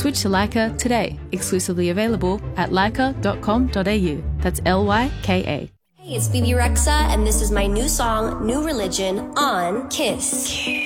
Switch to Leica today. Exclusively available at leica.com.au. That's LYKA. Hey, it's Bebe Rexha, and this is my new song, New Religion, on KISS.